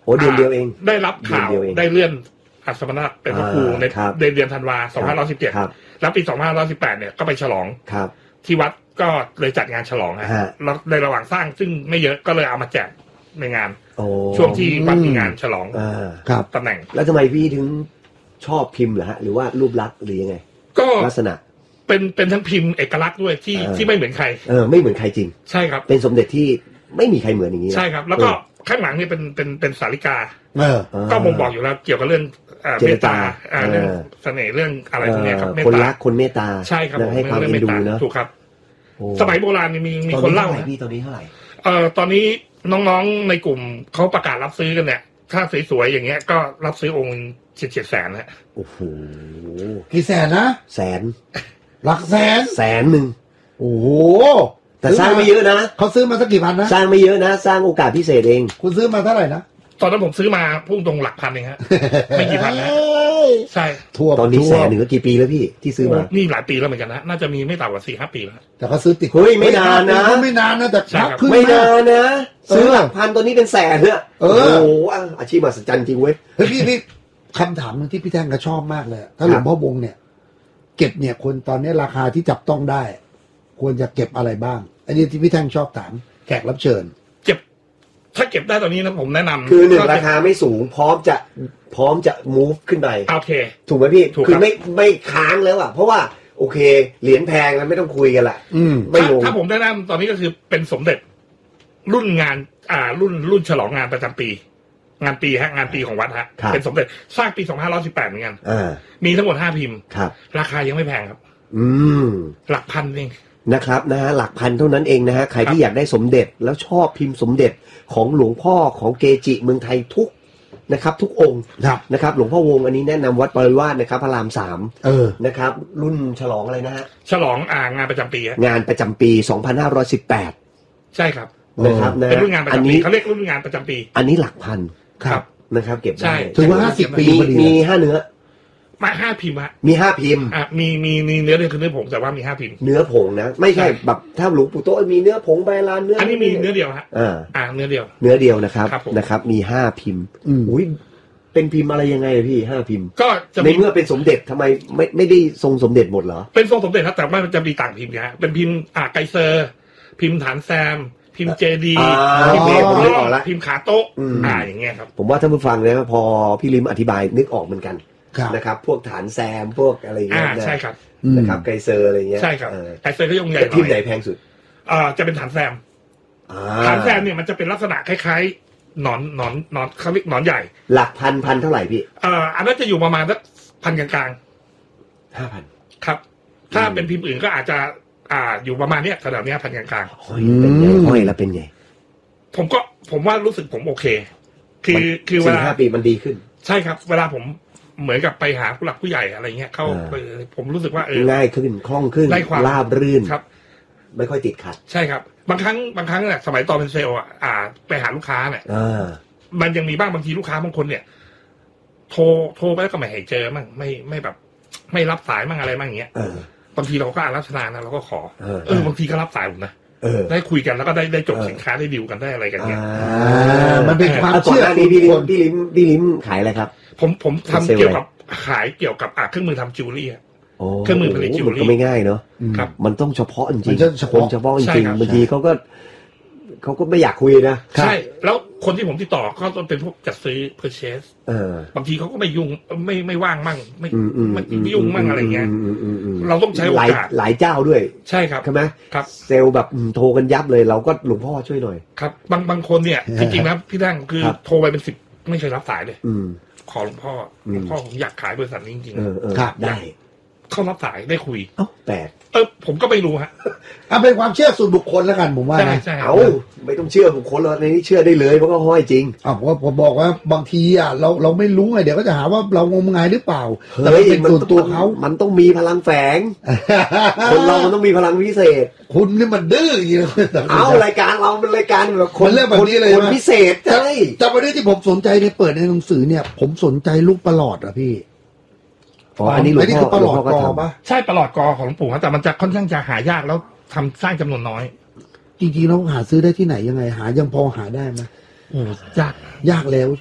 โอ้เดือนเดียวเองได้รับข่าวได้เลื่อนอัศมนัตเป็นพระครูในเดือนธันวา2517แล้วปี2518เนี่ยก็ไปฉลองที่วัดก็เลยจัดงานฉลองฮะแล้วในระหว่างสร้างซึ่งไม่เยอะก็เลยเอามาแจกในงานช่วงที่วัดมีงานฉลองตำแหน่งแล้วทำไมพี่ถึงชอบพิมพ์เหรอฮะหรือว่ารูปลักษณ์หรือยังไงก็ลักษณะเป็นทั้งพิมพ์เอกลักษณ์ด้วยที่ไม่เหมือนใครไม่เหมือนใครจริงใช่ครับเป็นสมเด็จที่ไม่มีใครเหมือนอย่างนี้ใช่ครับแล้วก็ข้างหลังนี่เป็นสาริกาก็บ่งบอกอยู่แล้วเกี่ยวกับเรื่องเมตตาเรื่องเสน่ห์เรื่องอะไรพวกนี้ครับคนรักคนเมตตาใช่ครับให้ความเอ็นดูนะถูกครับสมัยโบราณมีคนเล่าพี่ตอนนี้เท่าไหร่ตอนนี้น้องๆในกลุ่มเขาประกาศรับซื้อกันเนี่ยถ้าสวยๆอย่างเงี้ยก็รับซื้อองค์7 แสนฮะโอ้โหกี่แสนนะแสนหลักแสน 100,000โอ้โหแต่สร้างไม่เยอะนะเขาซื้อมาสักกี่พันนะสร้างไม่เยอะนะสร้างโอกาสพิเศษเองคุณซื้อมาเท่าไหร่นะตอนนั้นผมซื้อมาพุ่งตรงหลักพันเองฮะไม่กี่พันนะใช่ตอนนี้100,000ก็กี่ปีแล้วพี่ที่ซื้อมานี่หลายปีแล้วเหมือนกันนะน่าจะมีไม่ต่ำกว่า 4-5 ปีแล้วแต่ก็ซื้อติดเฮ้ยไม่นานนะไม่นานนะแต่ไม่นานนะซื้อหลักพันตัวนี้เป็นแสนเนี่ยโอ้โหอาชีพมหัศจรรย์จริงเว้ยพี่คำถามนึงที่พี่แท่งก็ชอบมากเลยถ้าหลวงพ่อวงเนี่ยเก็บเนี่ยคนตอนนี้ราคาที่จับต้องได้ควรจะเก็บอะไรบ้างอันนี้ที่พี่แท่งชอบถามแขกรับเชิญถ้าเก็บได้ตอนนี้นะผมแนะนำคือ1ราคาไม่สูงพร้อมจะ move ขึ้นไปโอเคถูกไหมพี่คือไม่ค้างแล้วอ่ะเพราะว่าโอเคเหรียญแพงแล้วไม่ต้องคุยกันละไม่ลงถ้าผมแนะนำตอนนี้ก็คือเป็นสมเด็จรุ่นงานรุ่นฉลองงานประจำปีงานปีฮะงานปีของวัดฮะเป็นสมเด็จสร้างปี2518เหมือนกันมีทั้งหมด5 พิมพ์ราคายังไม่แพงครับหลักพันเองนะครับนะฮะหลักพันเท่านั้นเองนะฮะใครที่อยากได้สมเด็จแล้วชอบพิมพ์สมเด็จของหลวงพ่อของเกจิเมืองไทยทุกนะครับทุกองค์นะครับหลวงพ่อวงอันนี้แนะนำวัดปริวาสนะครับพระราม3นะครับรุ่นฉลองอะไรนะฮะฉลองงานประจำปีงานประจำปี2518 ใช่ครับนะครับนะเป็นรุ่นงานประจำปีเขาเรียกรุ่นงานประจำปีอันนี้หลักพันครับนะครับเก็บได้ถือว่า50 ปีมี5เนื้อมา5 พิมพ์ฮะมี5 พิมพ์มีเนื้อเดียวคือเนื้อผงแต่ว่ามี5 พิมพ์เนื้อผงนะไม่ใช่แบบถ้าหลวงปู่โตมีเนื้อผงใบลานเนื้ออันนี้มีเนื้อเดียวฮะเนื้อเดียวนะครับมี5 พิมพ์อุ้ยเป็นพิมพ์อะไรยังไงพี่5 พิมพ์ก็ในเมื่อเป็นสมเด็จทำไมไม่ได้ทรงสมเด็จหมดเหรอเป็นทรงสมเด็จครับแต่ว่ามันจะมีต่างพิมพ์ฮะเป็นพิมพ์ไกเซอร์พิมพ์ฐานแซมพิมพ์เจดีพิมพ์พิมพ์ขาโต๊ะอย่างเงี้ยครับผมว่าท่านผู้ฟังเนี่ยพอพี่ลิมอธิบายนึกออกเหมือนกันนะครับพวกฐานแซมพวกอะไรอย่างเงี้ยใช่ครับนะครับไกเซอร์อะไรเงี้ยใช่ครับไกเซอร์ก็ยงใหญ่หน่อยพิมพ์ไหนแพงสุดจะเป็นฐานแซมเนี่ยมันจะเป็นลักษณะคล้ายๆหนอนเขาเรียกหนอนใหญ่หลักพันเท่าไหร่พี่อันนั้นจะอยู่ประมาณสัก1,000กลางๆ 5,000 ครับถ้าเป็นพิมพ์อื่นก็อาจจะอยู่ประมาณเนี้ยแถวๆนี้1,000กลางๆเป็นไงห้อยแล้วเป็นไงผมว่ารู้สึกผมโอเคคือเวลา 4-5 ปีมันดีขึ้นใช่ครับเวลาผมเหมือนกับไปหาผู้หลักผู้ใหญ่อะไรเงี้ยเข้าผมรู้สึกว่าง่ายขึ้นคล่องขึ้นราบรื่นครับไม่ค่อยติดขัดใช่ครับบางครั้งเนี่ยสมัยตอนเป็นเซลล์ไปหาลูกค้าเนี่ยมันยังมีบ้างบางทีลูกค้าบางคนเนี่ยโทรไปแล้วก็ไม่ให้เจอมั่งไม่แบบไม่รับสายมั่งอะไรมั่งอย่างเงี้ยบางทีเราก็อ่านลักษณะนะเราก็ขอบางทีก็รับสายผมนะได้คุยกันแล้วก็ได้จบสินค้าได้ดีลกันได้อะไรกันเงี้ยมันเป็นความเชื่อพี่ลิ้มขายอะไรครับผมทำเกี่ยวกับขายเกี่ยวกับเครื่องมือทำจิวเวลรี่เครื่องมือผลิตจิวเวลรี่ก็ไม่ง่ายเนาะครับมันต้องเฉพาะจริงเฉพาะจริงบางทีเขาก็ไม่อยากคุยนะใช่แล้วคนที่ผมติดต่อก็ต้องเป็นพวกจัดซื้อ purchase บางทีเขาก็ไม่ยุ่งไม่ว่างมั่งไม่ยุ่งมั่งอะไรเงี้ยเราต้องใช้โอกาสหลายเจ้าด้วยใช่ครับใช่ไหมครับเซลล์แบบโทรกันยับเลยเราก็หลวงพ่อช่วยหน่อยครับบางคนเนี่ยจริงๆนะพี่ดั้งคือโทรไปเป็น10ไม่เคยรับสายเลยขอหลวงพ่อผมอยากขายบริษัทนี้จริงๆครับได้เข้ารับสายได้คุยแปลกผมก็ไม่รู้ฮะเป็นความเชื่อส่วนบุคคลแล้วกันผมว่านะไม่ต้องเชื่อบุคคลหรอกในนี้เชื่อได้เลยเพราะก็ห้อยจริงผมบอกว่าบางทีเราไม่รู้ไงเดี๋ยวก็จะหาว่าเรางมงายหรือเปล่าแต่เป็นส่วนตัวเขามันต้องมีพลังแฝงคนเรามันต้องมีพลังพิเศษคุณนี่มันดื้ออย่างนี้รายการเราเป็นรายการแบบคนเรื่องแบบนี้เลยคนพิเศษใช่แต่ประเด็นที่ผมสนใจในเปิดในหนังสือเนี่ยผมสนใจลูกประหลอดอะพี่อันนี้หลวงพ่อประหลอดกอป่ะใช่ประหลอดกอของหลวงปู่ครับแต่มันจะค่อนข้างจะหายากแล้วทำสร้างจำนวนน้อยจริงๆเราหาซื้อได้ที่ไหนยังไงหายังพอหาได้ไหมยากแล้ว